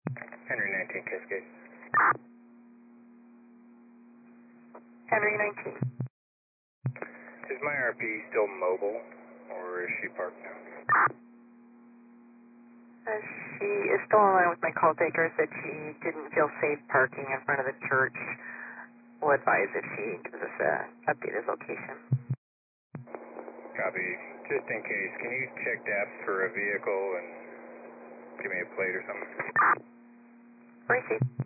Henry 19 Cascade. Henry 19. Is my RP still mobile, or is she parked now? She is still on line with my call taker, said she didn't feel safe parking in front of the church. We'll advise if she gives us a updated location. Copy. Just in case, can you check depth for a vehicle and give me a plate or something? Receive.